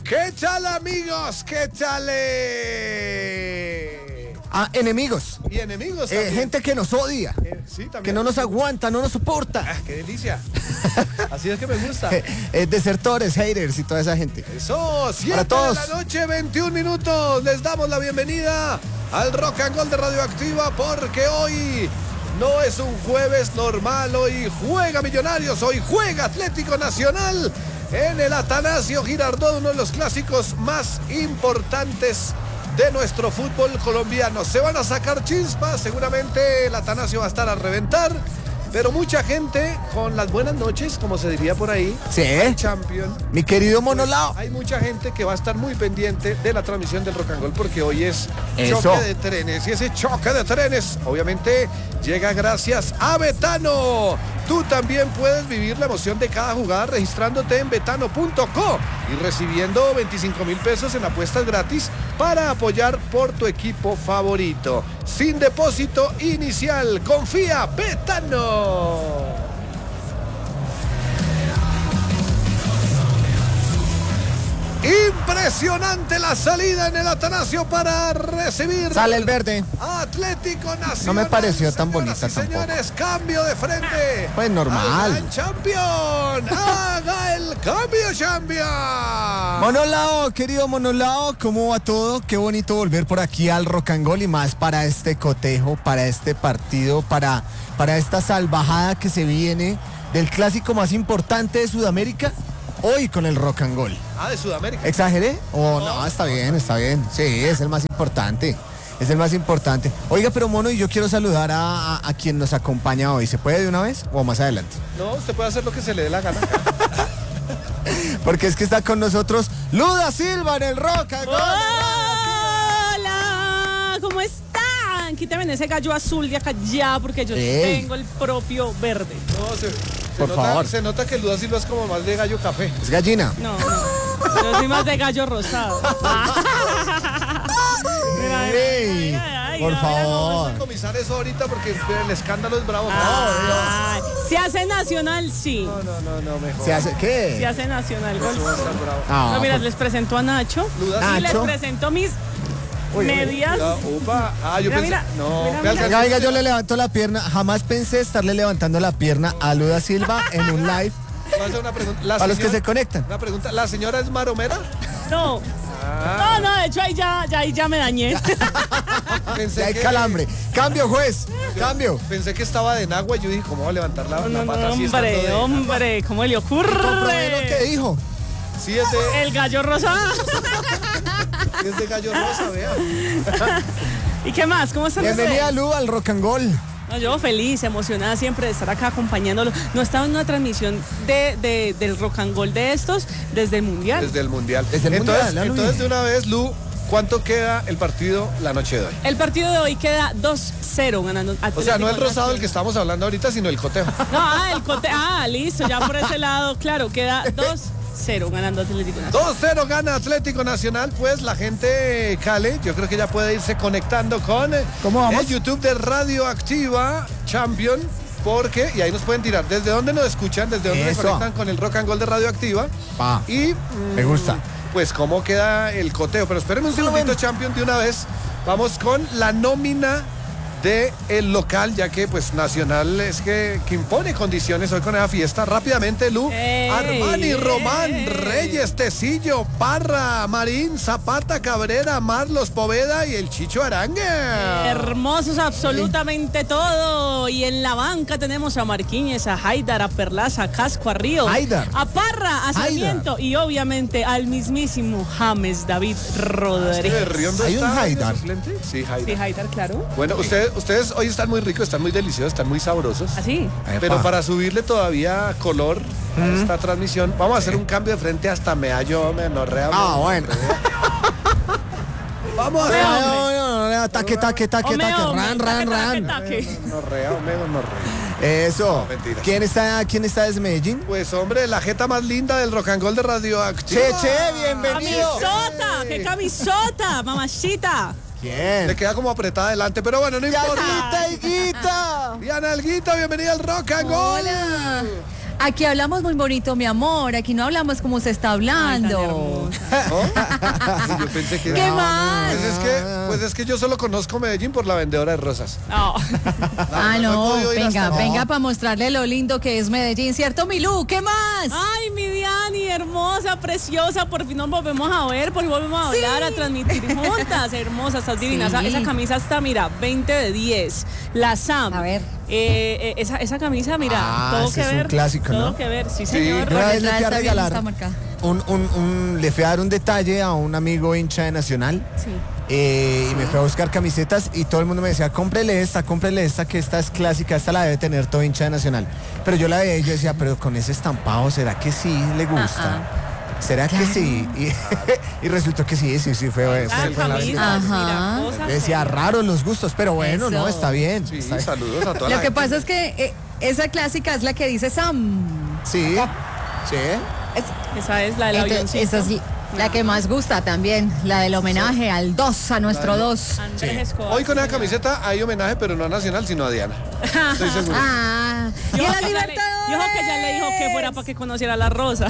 ¿Qué tal, amigos? ¿Qué tal? Enemigos. Y enemigos también. Gente que nos odia. Sí, también. Que no nos aguanta, no nos soporta. ¡Qué delicia! Así es que me gusta. Desertores, haters y toda esa gente. Eso, 7 Para todos. de la noche, 21 minutos. Les damos la bienvenida al Rock and Roll de Radioactiva porque hoy no es un jueves normal. Hoy juega Millonarios, hoy juega Atlético Nacional en el Atanasio Girardot, uno de los clásicos más importantes de nuestro fútbol colombiano. Se van a sacar chispas, seguramente el Atanasio va a estar a reventar, pero mucha gente con las buenas noches, como se diría por ahí. Sí. Champion. Mi querido Monolao. Hay mucha gente que va a estar muy pendiente de la transmisión del Rock and Roll porque hoy es Eso. choque de trenes. Y ese choque de trenes, obviamente, llega gracias a Betano. Tú también puedes vivir la emoción de cada jugada registrándote en betano.co y recibiendo 25,000 pesos en apuestas gratis para apoyar por tu equipo favorito. Sin depósito inicial. Confía, Betano. Impresionante la salida en el Atanasio para recibir. Sale el verde. Atlético Nacional. No me pareció tan Señoras bonita y tampoco. Señores, cambio de frente. Pues normal. Haga el champion. Haga el cambio, champion. Monolao, querido Monolao, ¿cómo va todo? Qué bonito volver por aquí al Rock and Roll y más para este cotejo, para este partido, para esta salvajada que se viene del clásico más importante de Sudamérica. Hoy con el Rock and Roll. De Sudamérica. ¿Exageré? No, está bien, está bien. Sí, es el más importante. Es el más importante. Oiga, pero Mono, y yo quiero saludar a quien nos acompaña hoy. ¿Se puede de una vez o más adelante? No, usted puede hacer lo que se le dé la gana. Porque es que está con nosotros Luda Silva en el Rock and Roll. ¡Hola! ¿Cómo están? Quítame ese gallo azul de acá ya, porque yo tengo el propio verde. No, Por favor. Se nota que el Luda Silva es como más de gallo café. Es gallina. No. Yo soy más de gallo rosado. Ey, por favor. Vamos a comisar eso ahorita porque el escándalo es bravo. Ay, se hace nacional, sí. No, mejor. ¿Se hace qué? Se hace nacional. Gol. Eso va a estar bravo. No, mira, les presento a Nacho. Luda Y les Nacho. presento mis medias. Upa. Yo Mira, pensé. mira, No, mira, ve al mira. Venga, venga, yo le levanto la pierna. Jamás pensé estarle levantando la pierna a Luda Silva en un live Voy a hacer una pregunta. para los que se conectan. Una pregunta. ¿La señora es maromera? No. No, de hecho ahí ya me dañé. Pensé Ya hay que- calambre. Cambio, juez. Cambio. Pensé que estaba de Nagua y yo dije, ¿cómo va a levantar la No, pata así estando de hombre, ¿cómo le Comprobé lo que ocurre? dijo. Sí, es de, El gallo rosado. es de gallo rosa, vea. ¿Y qué más? ¿Cómo están Bienvenida, ustedes? Lu, al Rock and Roll. No, yo feliz, emocionada siempre de estar acá acompañándolo. No estaba en una transmisión del Rock and Roll de estos desde el Mundial. Desde el Mundial. Desde el entonces, Mundial, Luis. entonces, de una vez, Lu, ¿cuánto queda el partido la noche de hoy? El partido de hoy queda 2-0 ganando O sea, no el Atlético rosado del que Nacional. estamos hablando ahorita, sino el cotejo. No, el cote. Listo, ya por ese lado, claro, queda 2-0 ganando Atlético Nacional. 2-0 gana Atlético Nacional, pues la gente Cale, yo creo que ya puede irse conectando con ¿Cómo vamos? el YouTube de Radioactiva Champion, porque, y ahí nos pueden tirar, desde dónde nos escuchan, desde dónde se Eso. conectan con el Rock and Roll de Radioactiva. Pa. Y Me gusta. pues cómo queda el coteo, pero espérenme un segundito, Champion, de una vez. Vamos con la nómina de el local, ya que pues Nacional es que impone condiciones hoy con esa fiesta. Rápidamente, Lu. ¡Ey! Armani, Román, ¡Ey! Reyes, Tecillo, Parra, Marín, Zapata, Cabrera, Marlos, Poveda y el Chicho Aranga. Hermosos absolutamente todo. Y en la banca tenemos a Marquíñez, a Haidar, a Perlaza, a Casco, a Ríos, Haidar. a Parra, a Sarmiento y obviamente al mismísimo James David Rodríguez. Riondo ¿Hay un está de Haidar? suplente? Sí, Haidar. Sí, Haidar, claro. Bueno, ustedes hoy están muy ricos, están muy deliciosos, están muy sabrosos. Así. Pero Epa. para subirle todavía color a esta transmisión, vamos a hacer un cambio de frente hasta meallo, menorrea. Bueno. Vamos a Hombre, hacer No, taque, Hombre, ran. taque. menorrea, menorrea. Eso. No, mentira. ¿Quién está desde Medellín? Pues hombre, la jeta más linda del Rock and Roll de Radioactiva. Bienvenido. Camisota, qué camisota, mamachita. ¿Quién? Le queda como apretada adelante, pero bueno, no importa. Higuita. Diana Alguita, bienvenida al Rock and Roll. Hola. Aquí hablamos muy bonito, mi amor. Aquí no hablamos como se está hablando. ¿No? Yo pensé que... ¿Qué más? Pues es que yo solo conozco Medellín por la vendedora de rosas. No. Ah, he no, podido ir venga, hasta- venga para mostrarle lo lindo que es Medellín, ¿cierto, Milú? ¿Qué más? Ay, mi Diani, hermosa, preciosa, por fin nos volvemos a ver, por fin volvemos a hablar, a transmitir juntas, hermosa, estás divina. Sí. Esa camisa está, mira, 20 de 10. La Sam. A ver. Esa camisa, mira, Ah, todo ese que es un ver. clásico, todo ¿no? que ver, sí, Sí. señor. Una vez le Detrás fui a está bien regalar esta marca. le fui a dar un detalle a un amigo hincha de Nacional. Sí. Y me fui a buscar camisetas y todo el mundo me decía, cómprele esta, que esta es clásica, esta la debe tener todo hincha de Nacional. Pero yo la veía y yo decía, pero con ese estampado, ¿será que sí le gusta? ¿Será que sí? Y resultó que sí, fue Ah, con la camisa, Ajá. mira, cosa decía seria. raro los gustos, pero bueno, Eso. no, está bien. Sí, está bien. saludos a toda Lo la que gente. pasa es que esa clásica es la que dice Sam. Sí, sí. Esa es la del Entonces, avioncito. esa es la que más gusta también, la del homenaje al 2, a nuestro 2. Andrés Escobar. Hoy con esa camiseta hay homenaje, pero no a Nacional, sino a Diana. Estoy seguro. Ah, y Yo a la que ya le- Libertadores. yo que ya le dijo que fuera para que conociera la rosa.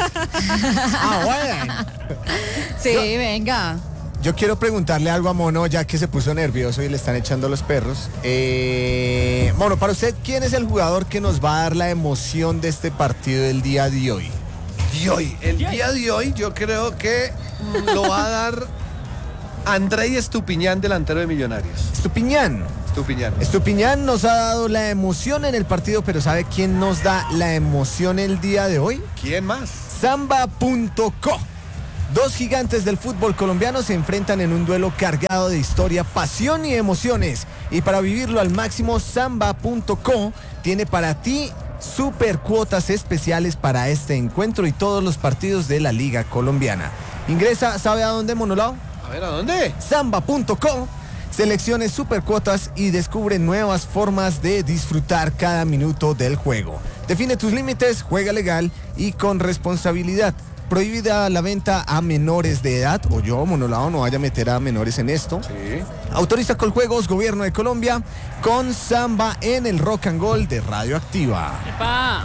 Ah, bueno. Sí, venga. Yo quiero preguntarle algo a Mono, ya que se puso nervioso y le están echando los perros. Mono, para usted, ¿quién es el jugador que nos va a dar la emoción de este partido del día de hoy? El día de hoy yo creo que lo va a dar Andrei Estupiñán, delantero de Millonarios. Estupiñán. Estupiñán nos ha dado la emoción en el partido, pero ¿sabe quién nos da la emoción el día de hoy? ¿Quién más? Samba.co. Dos gigantes del fútbol colombiano se enfrentan en un duelo cargado de historia, pasión y emociones. Y para vivirlo al máximo, Samba.co tiene para ti super cuotas especiales para este encuentro y todos los partidos de la Liga Colombiana. Ingresa, ¿sabe a dónde, Monolao? A ver, ¿a dónde? Samba.co. Seleccione supercuotas y descubre nuevas formas de disfrutar cada minuto del juego. Define tus límites, juega legal y con responsabilidad. Prohibida la venta a menores de edad, o yo, Monolao, no vaya a meter a menores en esto. Sí. Autoriza Coljuegos, Gobierno de Colombia, con Samba en el Rock and Roll de Radioactiva. Epa.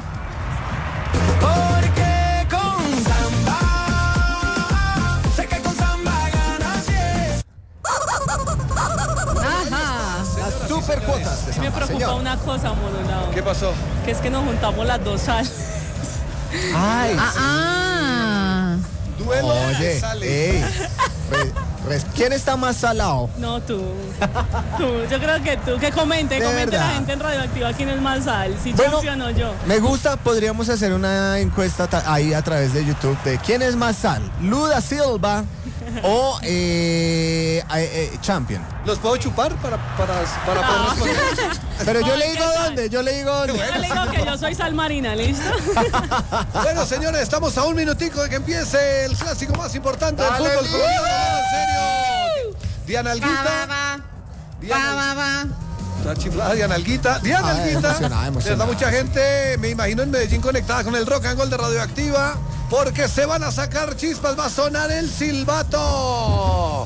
Porque con Samba, sé que con Samba ganas yes. Ajá. Las supercuotas de Me Samba, preocupa señor. una cosa, Monolao. ¿Qué pasó? Que es que nos juntamos las dos salas. Ay, Duelo oye, de sales. ey, ¿quién está más salado? No, tú. Yo creo que tú. Que comente De la verdad. gente en Radioactiva quién es más sal. Si Bueno, Chelsea o no yo. Me gusta, podríamos hacer una encuesta ahí a través de YouTube de quién es más sal, Luda Silva o Champion. ¿Los puedo chupar para poder responder? Pero yo Ay, le digo ¿qué tal? dónde, yo le digo dónde. Yo le digo que yo soy sal marina, ¿listo? Bueno, señores, estamos a un minutico de que empiece el clásico más importante del Dale, fútbol Liga. colombiano. En serio. Diana Alguita. Una chiflada, Diana Alguita. Diana Ah, Alguita. emocionada. De verdad, mucha gente, me imagino, en Medellín conectada con el Rock and Roll de Radioactiva. Porque se van a sacar chispas, va a sonar el silbato.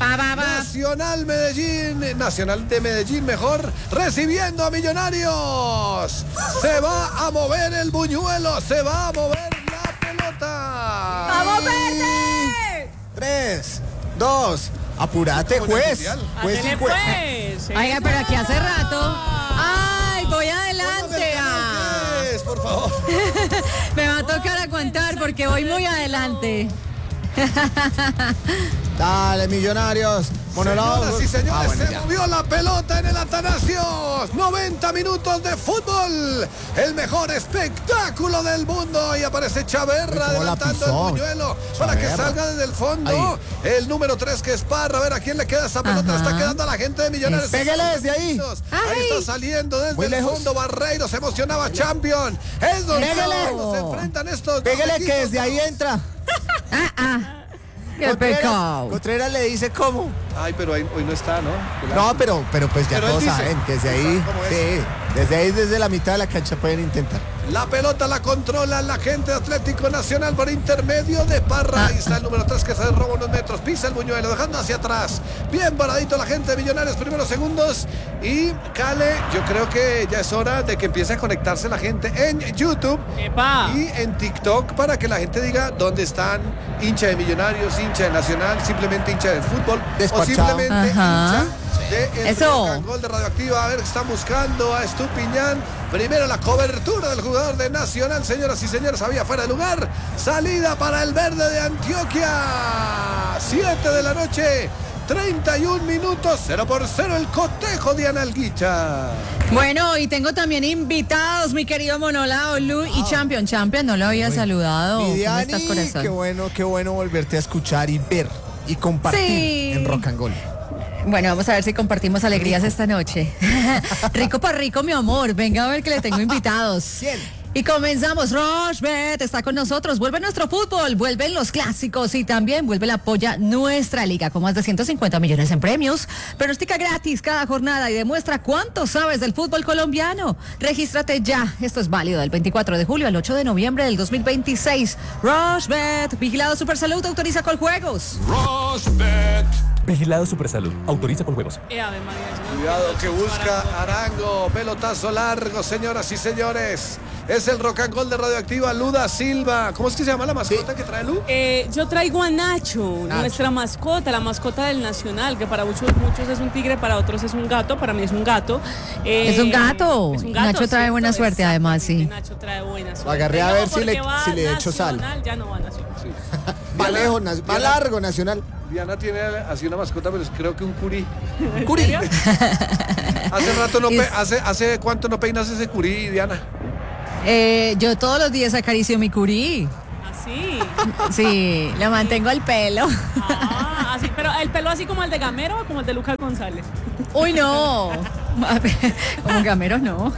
Nacional de Medellín, mejor, recibiendo a Millonarios. Se va a mover el buñuelo, se va a mover la pelota. ¡Vamos, verde! 3, 2, apúrate, Como en el juez. mundial. Juez y Hacele juez. pues. Oiga, pero aquí hace rato. ¡Ay, voy Póngame adelante! el canal 10, por favor. Me va a tocar aguantar porque voy muy adelante. Dale, Millonarios. Monolao. Señoras y señores, Bueno, se ya. movió la pelota en el Atanasios. 90 minutos de fútbol. El mejor espectáculo del mundo. Y aparece Chaverra Uy, cómo la adelantando pisó. el buñuelo para que Chaverra. salga desde el fondo. El número 3 que es Parra. A ver a quién le queda esa pelota. Ajá. Le está quedando a la gente de Millonarios. Pégale desde ahí. Ahí Ay. está saliendo desde Muy el lejos. fondo Barreiro. Se emocionaba Champion. Es donde Pégale. se enfrentan estos dos Pégale equipos. que desde ahí entra. ¡Qué pecado! Contreras le dice cómo. Ay, pero hoy no está, ¿no? No, pero pues ya Pero él todos dice. saben que desde ahí, ¿Cómo es? sí, desde ahí, desde la mitad de la cancha pueden intentar. La pelota la controla la gente de Atlético Nacional por intermedio de Parra. Ahí está el número 3 que se roba unos metros. Pisa el buñuelo, dejando hacia atrás. Bien paradito la gente de Millonarios, primeros segundos. Y Cale, yo creo que ya es hora de que empiece a conectarse la gente en YouTube ¡Epa! y en TikTok para que la gente diga dónde están hincha de Millonarios, hincha de Nacional, simplemente hincha del fútbol Despachado. o simplemente Ajá. hincha de Eso. Gol de Radioactiva. A ver, están buscando a Estupiñán. Primero la cobertura del jugador de Nacional, señoras y señores, había fuera de lugar. Salida para el verde de Antioquia. 7 de la noche. 31 minutos, 0-0 el cotejo de Analguicha. Bueno, y tengo también invitados, mi querido Monolao, Lu y Champion, no lo había saludado. Mi ¿Cómo Diani, estás, corazón? qué bueno volverte a escuchar y ver y compartir Sí. en Rock and Roll. Bueno, vamos a ver si compartimos alegrías esta noche. Rico para rico, mi amor. Venga a ver que le tengo invitados. ¿Quién? Y comenzamos. Rochbet está con nosotros. Vuelve nuestro fútbol, vuelven los clásicos y también vuelve la polla nuestra liga con más de 150 millones en premios. Pronostica gratis cada jornada y demuestra cuánto sabes del fútbol colombiano. Regístrate ya. Esto es válido del 24 de julio al 8 de noviembre del 2026. Rochbet, vigilado Supersalud, autoriza Coljuegos. Rosbet. Vigilado Supersalud. Autoriza con juegos. Ave María, Cuidado que busca Arango, pelotazo largo, señoras y señores. Es el Rock and Roll de Radioactiva, Luda Silva. ¿Cómo es que se llama la mascota que trae Lu? yo traigo a Nacho, nuestra mascota, la mascota del Nacional, que para muchos es un tigre, para otros es un gato, para mí es un gato. Es un gato. Es un gato, Nacho trae buena suerte, además, sí. Nacho trae buena suerte. Lo agarré a No, ver si le porque va echo sal. Nacional, ya no va Nacional. Va lejos, va largo, Nacional. Diana tiene así una mascota, pero creo que un curí. Curi. serio? Hace rato ¿hace cuánto no peinas ese curí, Diana? Yo todos los días acaricio mi curí. Así. Sí, lo mantengo al pelo. Ah, así, pero el pelo así como el de Gamero o como el de Lucas González. Uy, no. Como Gamero, no.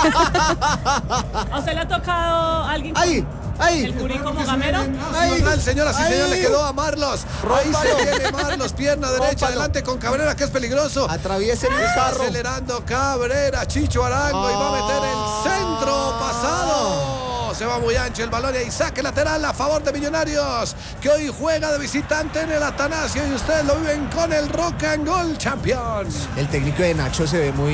¿A usted le ha tocado a alguien con ¡Ay! ¡Ay! el curí como Gamero? Nacional, señoras y señores, Ay. le quedó a Marlos. Ahí Rómpalo. se viene Marlos, pierna derecha, Rómpalo. adelante con Cabrera, que es peligroso. Atraviesa el Está carro. acelerando Cabrera, Chicho Arango y va a meter el centro pasado. Se va muy ancho el balón y ahí saque lateral a favor de Millonarios, que hoy juega de visitante en el Atanasio y ustedes lo viven con el Rock and Roll Champions. El técnico de Nacho se ve muy